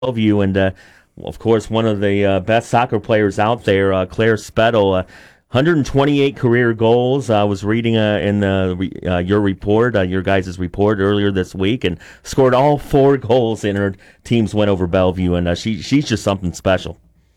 Bellevue, and of course, one of the best soccer players out there, Claire Spettel. 128 career goals. I was reading in your report, your guys' report earlier this week, and scored all four goals in her team's win over Bellevue, and she's just something special.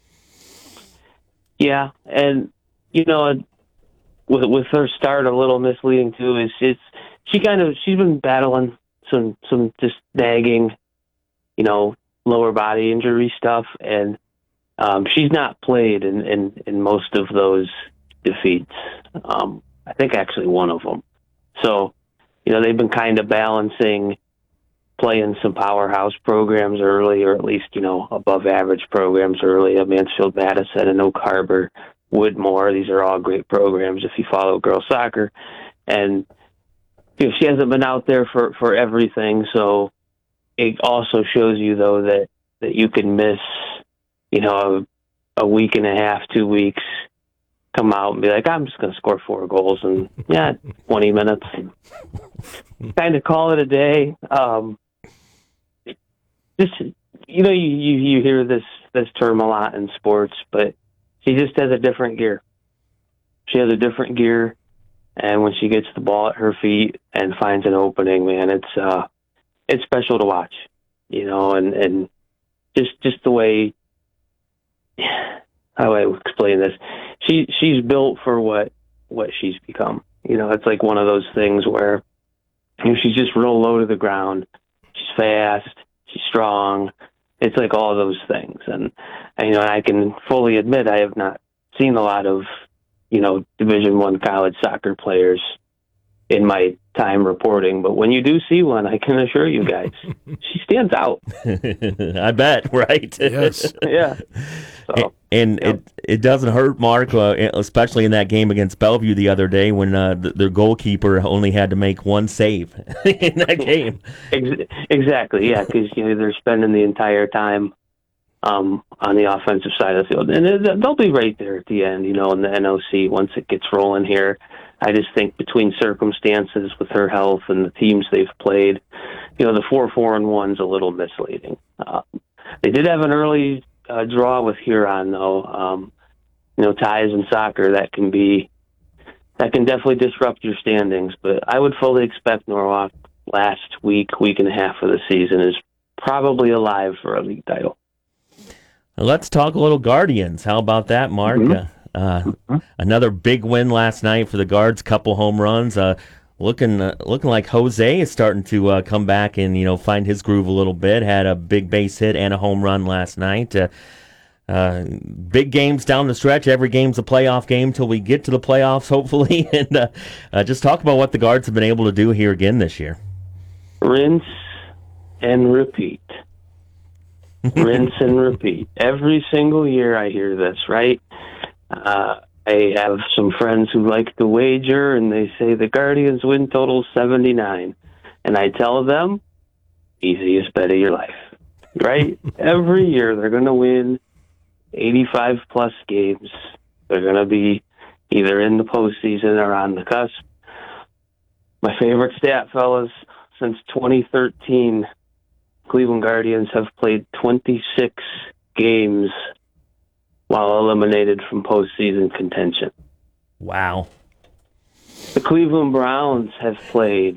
Yeah, and you know, with her start a little misleading too. Is she's been battling some just nagging, you know, lower body injury stuff, and she's not played in most of those defeats. I think actually one of them. So, you know, they've been kind of balancing playing some powerhouse programs early, or at least, you know, above average programs early. Mansfield Madison and Oak Harbor, Woodmore. These are all great programs if you follow girls soccer. And you know, she hasn't been out there for everything. So it also shows you though that you can miss, you know, a week and a half, 2 weeks, come out and be like, I'm just going to score four goals in 20 minutes, kind of call it a day. Just, you know, you hear this term a lot in sports, but she just has a different gear. She has a different gear, and when she gets the ball at her feet and finds an opening, man, it's special to watch. You know, and just the way, how do I explain this? She's built for what she's become. You know, it's like one of those things where, you know, she's just real low to the ground. She's fast. She's strong. It's like all those things. And you know, I can fully admit I have not seen a lot of, you know, Division I college soccer players in my time reporting, but when you do see one, I can assure you guys, she stands out. I bet, right? Yes. Yeah. So, and yep. it doesn't hurt, Mark, especially in that game against Bellevue the other day when their goalkeeper only had to make one save in that game. Exactly, yeah, because you know they're spending the entire time on the offensive side of the field, and they'll be right there at the end, you know, in the NOC once it gets rolling here. I just think between circumstances with her health and the teams they've played, you know, the 4-4-1's a little misleading. They did have an early draw with Huron, though. You know, ties in soccer that can definitely disrupt your standings. But I would fully expect Norwalk last week and a half of the season is probably alive for a league title. Let's talk a little Guardians. How about that, Mark? Mm-hmm. Another big win last night for the Guards. Couple home runs. Looking like Jose is starting to come back and, you know, find his groove a little bit. Had a big base hit and a home run last night. Big games down the stretch. Every game's a playoff game till we get to the playoffs, hopefully. And just talk about what the Guards have been able to do here again this year. Rinse and repeat. Rinse and repeat. Every single year I hear this, right? I have some friends who like to wager, and they say the Guardians win total 79. And I tell them, easiest bet of your life, right? Every year they're going to win 85-plus games. They're going to be either in the postseason or on the cusp. My favorite stat, fellas, since 2013, Cleveland Guardians have played 26 games while eliminated from postseason contention. Wow. The Cleveland Browns have played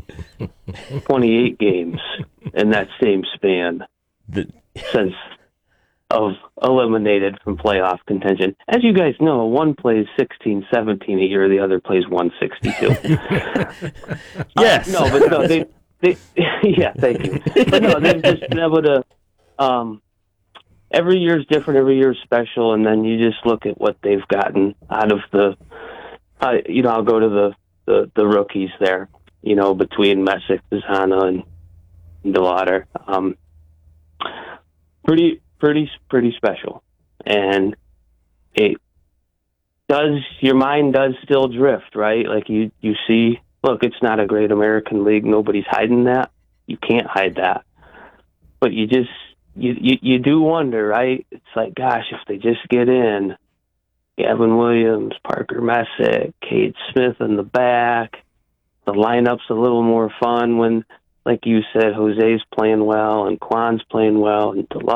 28 games in that same span since of eliminated from playoff contention. As you guys know, one plays 16, 17 a year, the other plays 162. Yes. No, but no, they yeah, thank you. But no, they've just been able to every year is different, every year is special, and then you just look at what they've gotten out of the you know, I'll go to the rookies there, you know, between Messick, Zana, and DeLauder. Pretty special. And it does, your mind does still drift, right? Like you see, look, it's not a great American league. Nobody's hiding that. You can't hide that. But you just, you do wonder, right? It's like, gosh, if they just get in, Gavin Williams, Parker Messick, Cade Smith in the back, the lineup's a little more fun when like you said, Jose's playing well, and Kwan's playing well, and